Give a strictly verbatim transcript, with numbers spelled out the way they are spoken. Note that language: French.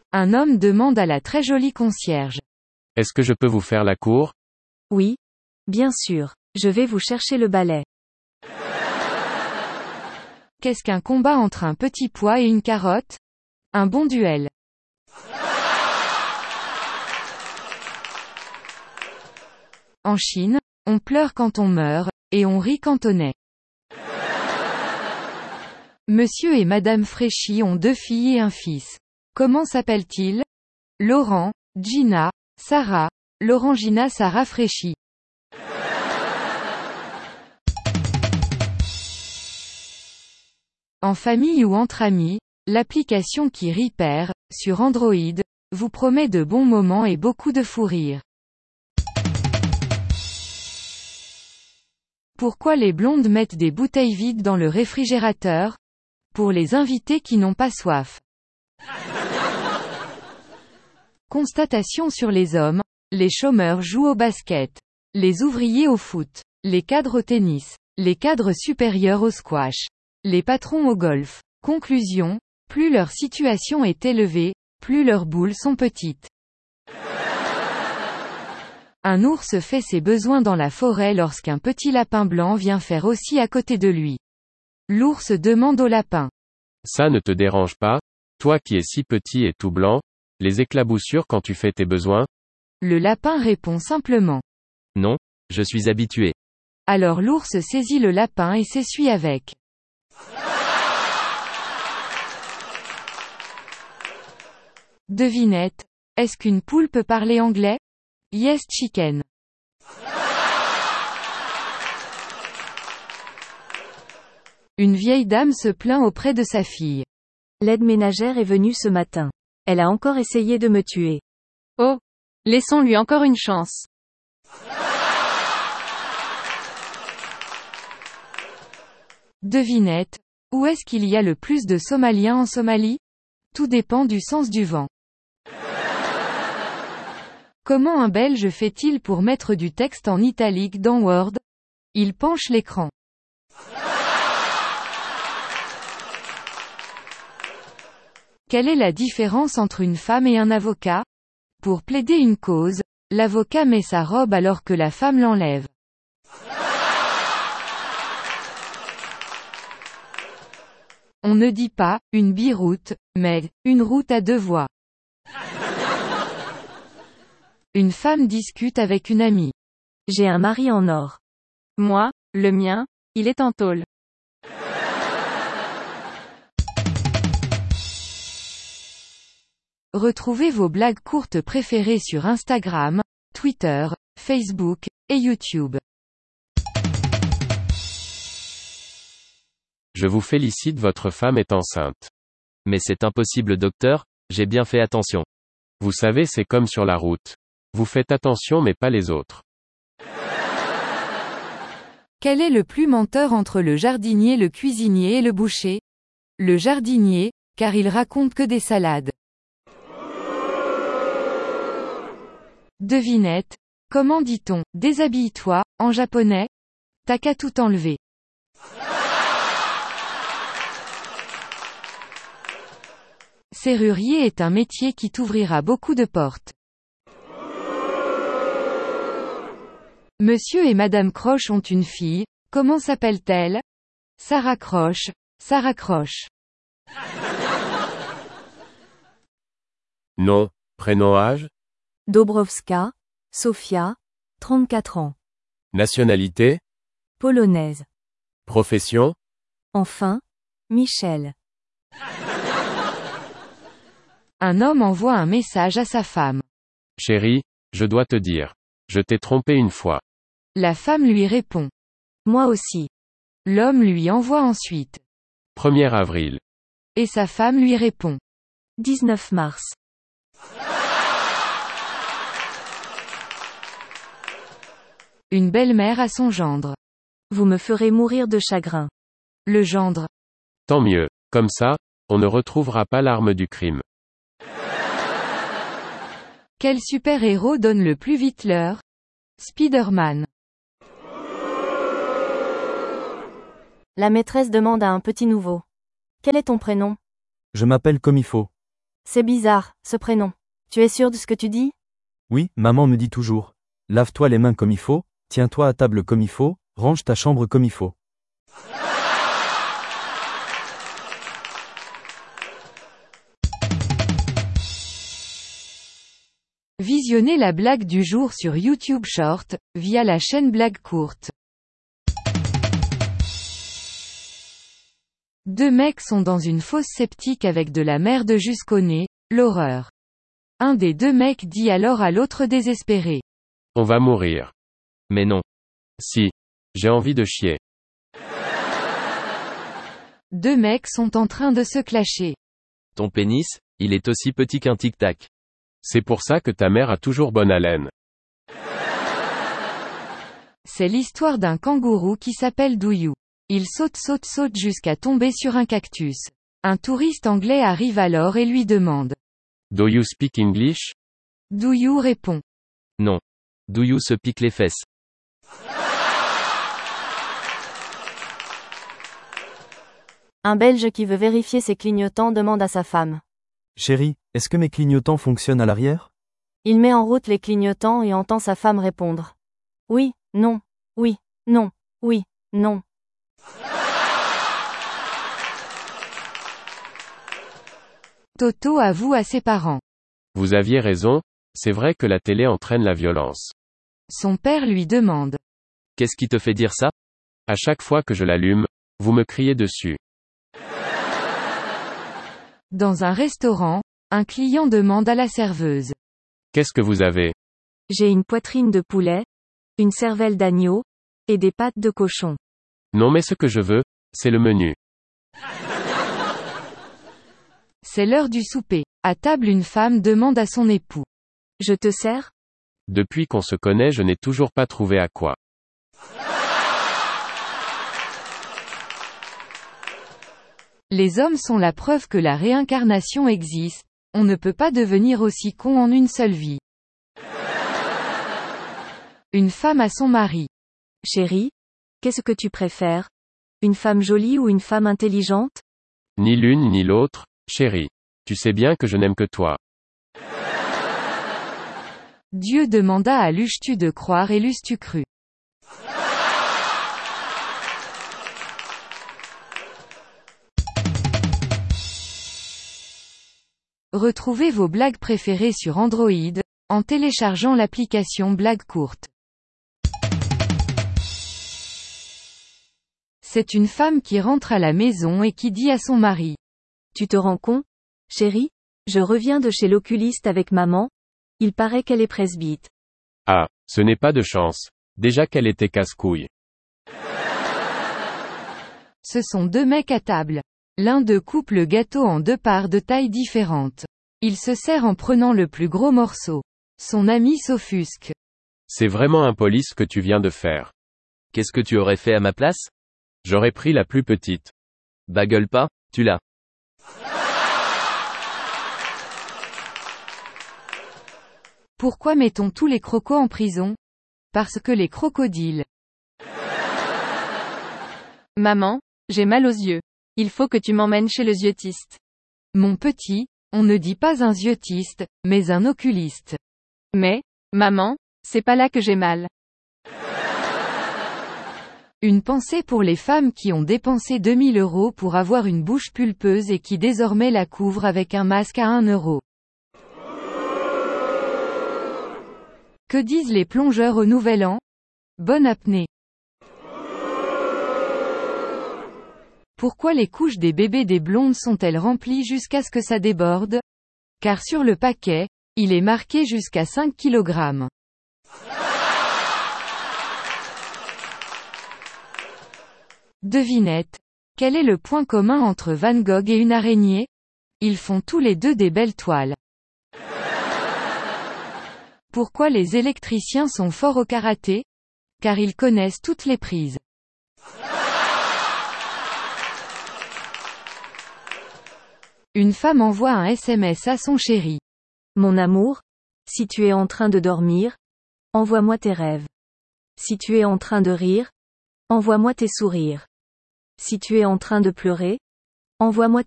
Un homme demande à la très jolie concierge. Est-ce que je peux vous faire la cour? Oui. Bien sûr. Je vais vous chercher le balai. Qu'est-ce qu'un combat entre un petit pois et une carotte? Un bon duel. En Chine, on pleure quand on meurt, et on rit quand on naît. Monsieur et Madame Fréchy ont deux filles et un fils. Comment s'appellent-ils? Laurent, Gina, Sarah, Laurent-Gina Sarah Fréchy. En famille ou entre amis, l'application qui rit perd, sur Android, vous promet de bons moments et beaucoup de fou rire. Pourquoi les blondes mettent des bouteilles vides dans le réfrigérateur? Pour les invités qui n'ont pas soif. Constatation sur les hommes, les chômeurs jouent au basket, les ouvriers au foot, les cadres au tennis, les cadres supérieurs au squash, les patrons au golf. Conclusion, plus leur situation est élevée, plus leurs boules sont petites. Un ours fait ses besoins dans la forêt lorsqu'un petit lapin blanc vient faire aussi à côté de lui. L'ours demande au lapin. Ça ne te dérange pas, toi qui es si petit et tout blanc, les éclaboussures quand tu fais tes besoins? Le lapin répond simplement. Non, je suis habitué. Alors l'ours saisit le lapin et s'essuie avec. Devinette. Est-ce qu'une poule peut parler anglais? Yes chicken. Une vieille dame se plaint auprès de sa fille. L'aide ménagère est venue ce matin. Elle a encore essayé de me tuer. Oh. Laissons-lui encore une chance. Devinette. Où est-ce qu'il y a le plus de Somaliens en Somalie? Tout dépend du sens du vent. Comment un Belge fait-il pour mettre du texte en italique dans Word? Il penche l'écran. Quelle est la différence entre une femme et un avocat? Pour plaider une cause, l'avocat met sa robe alors que la femme l'enlève. On ne dit pas « une biroute », mais « une route à deux voies ». Une femme discute avec une amie. J'ai un mari en or. Moi, le mien, il est en tôle. Retrouvez vos blagues courtes préférées sur Instagram, Twitter, Facebook, et YouTube. Je vous félicite, votre femme est enceinte. Mais c'est impossible docteur, j'ai bien fait attention. Vous savez, c'est comme sur la route. Vous faites attention mais pas les autres. Quel est le plus menteur entre le jardinier, le cuisinier et le boucher? Le jardinier, car il raconte que des salades. Devinette. Comment dit-on « déshabille-toi » en japonais? T'as qu'à tout enlever. Serrurier est un métier qui t'ouvrira beaucoup de portes. Monsieur et Madame Croche ont une fille, comment s'appelle-t-elle? Sarah Croche, Sarah Croche. Nom, prénom, âge? Dobrowska, Sofia, trente-quatre ans. Nationalité? Polonaise. Profession? Enfin, Michel. Un homme envoie un message à sa femme. Chérie, je dois te dire. Je t'ai trompé une fois. La femme lui répond. Moi aussi. L'homme lui envoie ensuite. premier avril. Et sa femme lui répond. dix-neuf mars. Une belle-mère à son gendre. Vous me ferez mourir de chagrin. Le gendre. Tant mieux. Comme ça, on ne retrouvera pas l'arme du crime. Quel super-héros donne le plus vite l'heure? Spider-Man. La maîtresse demande à un petit nouveau. Quel est ton prénom? Je m'appelle comme il faut. C'est bizarre, ce prénom. Tu es sûr de ce que tu dis? Oui, maman me dit toujours. Lave-toi les mains comme il faut, tiens-toi à table comme il faut, range ta chambre comme il faut. Visionnez la blague du jour sur YouTube Short, via la chaîne Blague Courte. Deux mecs sont dans une fosse septique avec de la merde jusqu'au nez, l'horreur. Un des deux mecs dit alors à l'autre désespéré. On va mourir. Mais non. Si. J'ai envie de chier. Deux mecs sont en train de se clasher. Ton pénis, il est aussi petit qu'un tic-tac. C'est pour ça que ta mère a toujours bonne haleine. C'est l'histoire d'un kangourou qui s'appelle Douyou. Il saute saute saute jusqu'à tomber sur un cactus. Un touriste anglais arrive alors et lui demande. Do you speak English? Douyou répond. Non. Do you se pique les fesses? Un Belge qui veut vérifier ses clignotants demande à sa femme. Chérie, est-ce que mes clignotants fonctionnent à l'arrière? Il met en route les clignotants et entend sa femme répondre. Oui, non, oui, non, oui, non. Toto avoue à ses parents. Vous aviez raison, c'est vrai que la télé entraîne la violence. Son père lui demande. Qu'est-ce qui te fait dire ça? À chaque fois que je l'allume, vous me criez dessus. Dans un restaurant, un client demande à la serveuse. Qu'est-ce que vous avez? J'ai une poitrine de poulet, une cervelle d'agneau, et des pattes de cochon. Non mais ce que je veux, c'est le menu. C'est l'heure du souper. À table une femme demande à son époux. Je te sers? Depuis qu'on se connaît je n'ai toujours pas trouvé à quoi. Les hommes sont la preuve que la réincarnation existe, on ne peut pas devenir aussi con en une seule vie. Une femme à son mari. Chérie, qu'est-ce que tu préfères? Une femme jolie ou une femme intelligente? Ni l'une ni l'autre, chérie. Tu sais bien que je n'aime que toi. Dieu demanda à l'euches-tu de croire et l'eusses-tu cru. Retrouvez vos blagues préférées sur Android, en téléchargeant l'application Blague Courte. C'est une femme qui rentre à la maison et qui dit à son mari. Tu te rends compte? Chérie, je reviens de chez l'oculiste avec maman. Il paraît qu'elle est presbyte. Ah, ce n'est pas de chance. Déjà qu'elle était casse-couille. Ce sont deux mecs à table. L'un d'eux coupe le gâteau en deux parts de taille différentes. Il se sert en prenant le plus gros morceau. Son ami s'offusque. C'est vraiment impoli ce que tu viens de faire. Qu'est-ce que tu aurais fait à ma place? J'aurais pris la plus petite. Bah gueule pas, tu l'as. Pourquoi mettons tous les crocos en prison? Parce que les crocodiles. Maman, j'ai mal aux yeux. Il faut que tu m'emmènes chez le yeux-tiste. Mon petit, on ne dit pas un yeux-tiste, mais un oculiste. Mais, maman, c'est pas là que j'ai mal. Une pensée pour les femmes qui ont dépensé deux mille euros pour avoir une bouche pulpeuse et qui désormais la couvrent avec un masque à un euro. Que disent les plongeurs au Nouvel An? Bonne apnée. Pourquoi les couches des bébés des blondes sont-elles remplies jusqu'à ce que ça déborde? Car sur le paquet, il est marqué jusqu'à cinq kilogrammes. Devinette. Quel est le point commun entre Van Gogh et une araignée? Ils font tous les deux des belles toiles. Pourquoi les électriciens sont forts au karaté? Car ils connaissent toutes les prises. Une femme envoie un S M S à son chéri. Mon amour, si tu es en train de dormir, envoie-moi tes rêves. Si tu es en train de rire, envoie-moi tes sourires. Si tu es en train de pleurer, envoie-moi